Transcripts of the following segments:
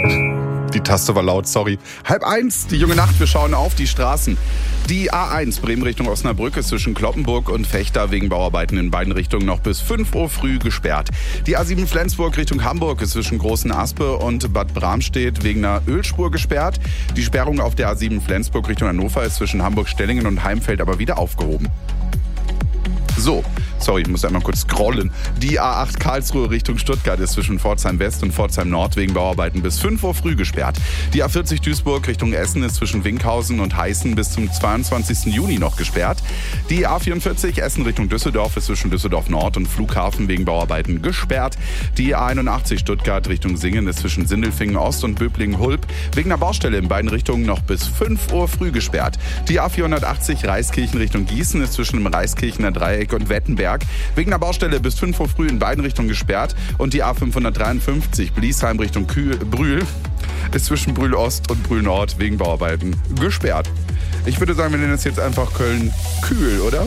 Die Taste war laut, sorry. 12:30, die junge Nacht, wir schauen auf die Straßen. Die A1 Bremen Richtung Osnabrück ist zwischen Kloppenburg und Vechta wegen Bauarbeiten in beiden Richtungen noch bis 5 Uhr früh gesperrt. Die A7 Flensburg Richtung Hamburg ist zwischen Großen Aspe und Bad Bramstedt wegen einer Ölspur gesperrt. Die Sperrung auf der A7 Flensburg Richtung Hannover ist zwischen Hamburg-Stellingen und Heimfeld aber wieder aufgehoben. So, sorry, ich muss einmal kurz scrollen. Die A8 Karlsruhe Richtung Stuttgart ist zwischen Pforzheim West und Pforzheim Nord wegen Bauarbeiten bis 5 Uhr früh gesperrt. Die A40 Duisburg Richtung Essen ist zwischen Winkhausen und Heißen bis zum 22. Juni noch gesperrt. Die A44 Essen Richtung Düsseldorf ist zwischen Düsseldorf Nord und Flughafen wegen Bauarbeiten gesperrt. Die A81 Stuttgart Richtung Singen ist zwischen Sindelfingen Ost und Böblingen-Hulb wegen einer Baustelle in beiden Richtungen noch bis 5 Uhr früh gesperrt. Die A480 Reiskirchen Richtung Gießen ist zwischen dem Reiskirchener Dreieck und Wettenberg wegen einer Baustelle bis 5 Uhr früh in beiden Richtungen gesperrt. Und die A553 Bliesheim Richtung Brühl ist zwischen Brühl Ost und Brühl Nord wegen Bauarbeiten gesperrt. Ich würde sagen, wir nennen es jetzt einfach Köln-Kühl, oder?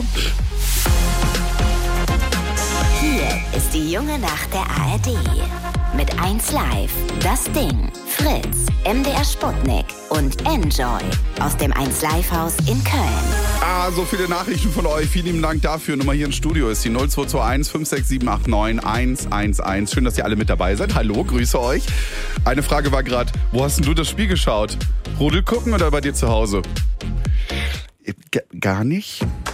Hier ist die junge Nacht der ARD. Mit 1Live, Das Ding, Fritz, MDR Sputnik und Enjoy aus dem 1Live-Haus in Köln. So viele Nachrichten von euch. Vielen lieben Dank dafür. Nummer hier im Studio ist die 0221 56789 111. Schön, dass ihr alle mit dabei seid. Hallo, grüße euch. Eine Frage war gerade, wo hast denn du das Spiel geschaut? Rudel gucken oder bei dir zu Hause? Gar nicht.